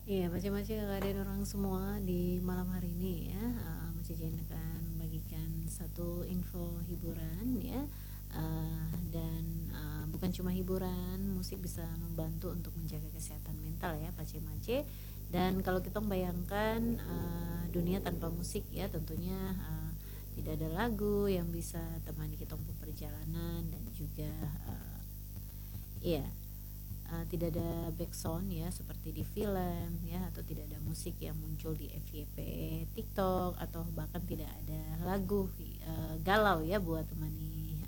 Iya, macam-macam keadaan orang semua di malam hari ini ya. Mas Jajan akan membagikan satu info hiburan ya. Dan bukan cuma hiburan, musik bisa membantu untuk menjaga kesehatan mental ya, Pace Mace. Dan kalau kita membayangkan dunia tanpa musik ya, tentunya tidak ada lagu yang bisa temani kita untuk perjalanan dan juga iya tidak ada background ya seperti di film ya, atau tidak ada musik yang muncul di FYP TikTok, atau bahkan tidak ada lagu galau ya buat temani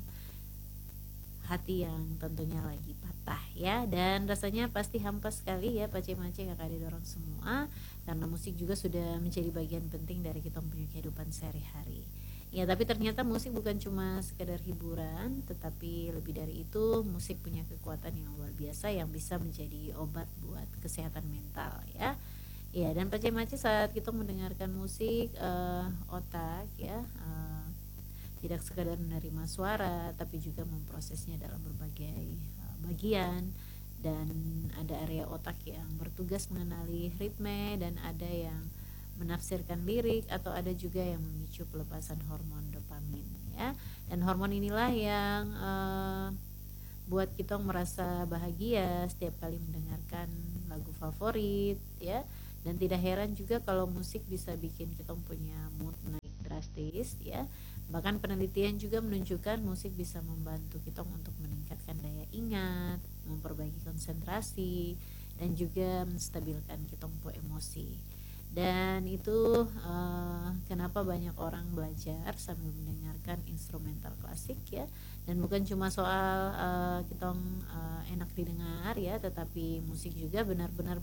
hati yang tentunya lagi patah ya. Dan rasanya pasti hampa sekali ya Pace Mace kakak adik orang semua, karena musik juga sudah menjadi bagian penting dari kita punya kehidupan sehari-hari ya. Tapi ternyata musik bukan cuma sekedar hiburan, tetapi lebih dari itu musik punya kekuatan yang luar biasa yang bisa menjadi obat buat kesehatan mental ya. Ya, dan Pace Mace saat kita mendengarkan musik, otak ya tidak sekadar menerima suara tapi juga memprosesnya dalam berbagai bagian. Dan ada area otak yang bertugas mengenali ritme, dan ada yang menafsirkan lirik, atau ada juga yang memicu pelepasan hormon dopamin ya. Dan hormon inilah yang buat kita merasa bahagia setiap kali mendengarkan lagu favorit ya. Dan tidak heran juga kalau musik bisa bikin kita punya mood naik drastis ya. Bahkan penelitian juga menunjukkan musik bisa membantu kita untuk meningkatkan daya ingat, memperbaiki konsentrasi, dan juga menstabilkan kita emosi. Dan itu kenapa banyak orang belajar sambil mendengarkan instrumental klasik ya. Dan bukan cuma soal kita enak didengar ya, tetapi musik juga benar-benar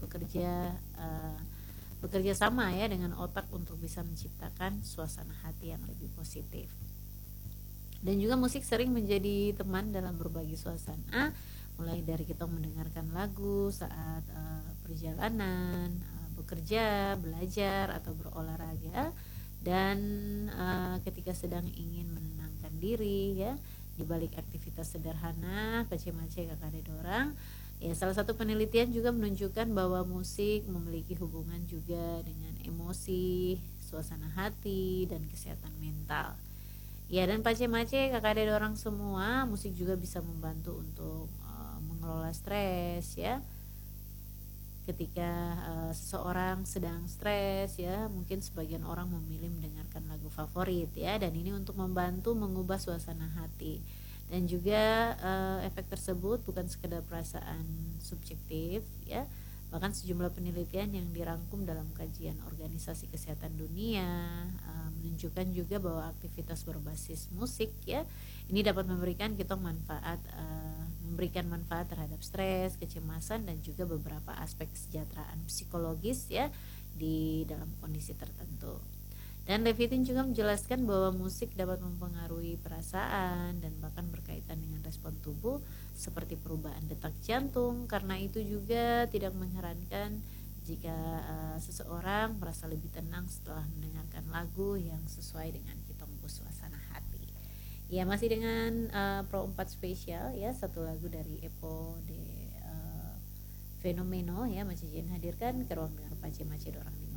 bekerja sama ya dengan otak untuk bisa menciptakan suasana hati yang lebih positif. Dan juga musik sering menjadi teman dalam berbagai suasana, mulai dari kita mendengarkan lagu saat perjalanan, bekerja, belajar, atau berolahraga, dan ketika sedang ingin menenangkan diri ya. Di balik aktivitas sederhana Pace-Mace kakak ada orang ya, salah satu penelitian juga menunjukkan bahwa musik memiliki hubungan juga dengan emosi, suasana hati, dan kesehatan mental ya. Dan Pace-Mace kakak ada orang semua, musik juga bisa membantu untuk mengelola stres ya. Ketika seseorang sedang stres ya, mungkin sebagian orang memilih mendengarkan lagu favorit ya, dan ini untuk membantu mengubah suasana hati. Dan juga efek tersebut bukan sekedar perasaan subjektif ya, bahkan sejumlah penelitian yang dirangkum dalam kajian Organisasi Kesehatan Dunia menunjukkan juga bahwa aktivitas berbasis musik ya, ini dapat memberikan kita memberikan manfaat terhadap stres, kecemasan, dan juga beberapa aspek kesejahteraan psikologis ya di dalam kondisi tertentu. Dan Levitin juga menjelaskan bahwa musik dapat mempengaruhi perasaan dan bahkan berkaitan dengan respon tubuh seperti perubahan detak jantung. Karena itu juga tidak mengherankan jika seseorang merasa lebih tenang setelah mendengarkan lagu yang sesuai dengan kita suasana hati. Ya, masih dengan Pro 4 spesial ya, satu lagu dari Epo de Fenomeno ya, Mas Jin hadirkan ke ruang dengar Pace Mace Dorang.